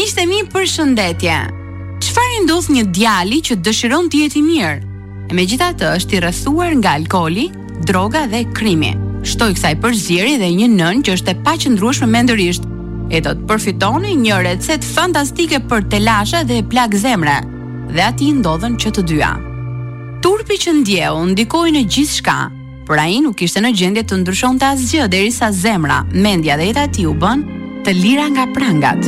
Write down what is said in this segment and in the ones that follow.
Miqtë e mi, përshëndetje. Çfarë ndodh një djali që dëshiron të jetë i mirë, e megjithatë është i rrethuar nga alkooli, droga dhe krimi? Shtoj kësaj përzierje dhe një nën që është e paqëndrueshme mendërisht, e do të përfitoni një recetë fantastike për telasha dhe plag zemre, dhe ati ndodhen që të dyja. Turpi që ndjeu ndikoi në gjithçka, por ai nuk ishte në gjendje të ndryshonte asgjë derisa zemra, mendja dhe jeta e tij u bën të lira nga prangat.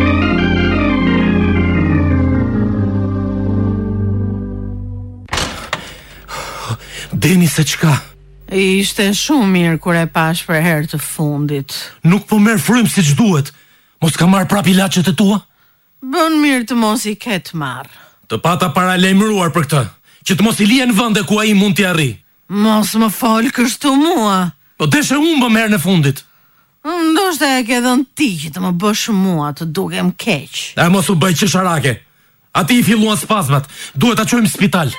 Deni se çka? Ishte shumë mirë kur e pash për herë të fundit. Nuk po merr frymë siç duhet. Mos ka marr prap ilaçet e tua? Bën mirë të mos i ketë marr. Të pata paralajmëruar për këtë, që të mos i lije në vende ku ai mund t'i arrijë. Mos më fol kështu mua. Po deshe unë më merr në fundit. Ndoshta e ke dhënë ti që të më bësh mua të dukem keq. E mos u bëj qesharake. Ati i filluan spazmat. Duhet ta çojmë në spital.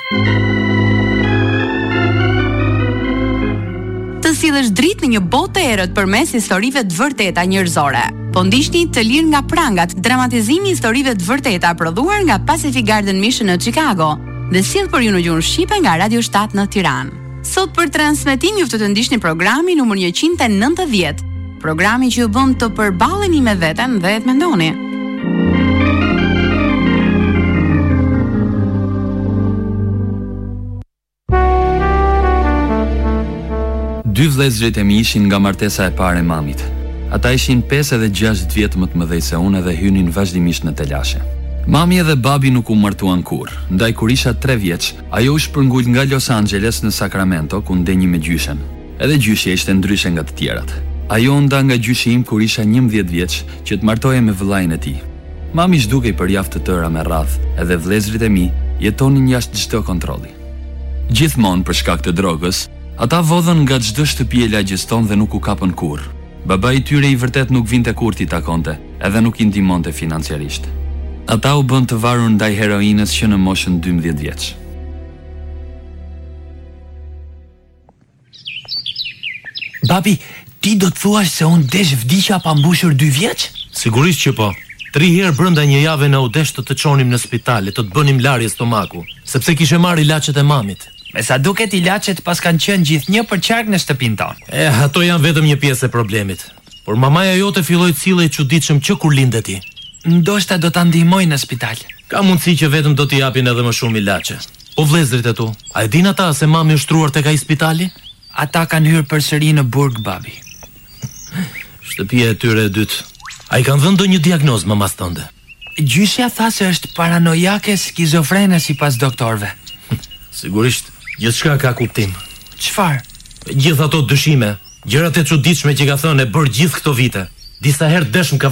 Të sillesh dritë në një botë të errët përmes historive të vërteta njerëzore. Po ndiqni Të lirë nga prangat, dramatizimi i historive të vërteta prodhuar nga Pacific Garden Mission në Chicago dhe sjell për ju në gjuhën shqipe nga Radio 7 në Tiranë. Sot për transmetim ju të ndiqni programin numër 190, programi që ju bën të përballeni me veten dhe të mendoni. Dy vëllezërit e mi ishin nga martesa e parë e mamit. Ata ishin 5 edhe 6 vjet më të mëdhej se unë dhe hynin vazhdimisht në telashe. Mami edhe babi nuk u martuan kurrë, ndaj kur isha 3 vjeç, ajo u shpërngul nga Los Angeles në Sacramento ku ndeni me gjyshen. Edhe gjyshja ishte ndryshe nga të tjerat. Ajo nda nga gjyshi im kur isha 11 vjeç që të martoje me vëllain e tij. Mami zhdukej për javë të tëra me radhë, edhe vëllezërit e mi jetonin jashtë çdo kontrolli. Gjithmonë për shkak të drogës, ata vodhën nga çdo shtëpi e lagjes tonë dhe nuk u kapën kurrë. Babai i tyre i vërtet nuk vinte kur t'i takonte, edhe nuk i ndihmonte financiarisht. Ata u bën të varur ndaj heroinës që në moshën 12 vjeç. Babi, ti do të thuash se unë desh vdiqja pa mbushur 2 vjeç? Sigurisht që po. 3 herë brenda një jave na u desh të çonim në spital e të bënim larje stomaku, sepse kishe marrë ilaçet e mamit. Me sa duket ilaçet pas kanë qenë gjithnjë për qark në shtëpinë tonë. Ato janë vetëm një pjesë e problemit. Por mamaja jote filloi të sillej çuditshëm që kur linde ti. Ndoshta do ta ndihmoj në spital. Ka mundësi që vetëm do t'i japin edhe më shumë ilaçe. Po vëllezërit e tu, a e din ata se mami është shtruar tek ai spitali? Ata kanë hyrë përsëri në burg, babi. Shtëpia e tyre e dytë. A i kanë dhënë ndonjë diagnozë mamas tënde? Gjyshja tha se është paranojake skizofrene sipas doktorëve. Sigurisht, gjithçka ka kuptim. Çfarë? Gjithë ato dyshime, gjërat e çuditshme që ka thënë e bër gjithë këto vite. Disa herë desh më ka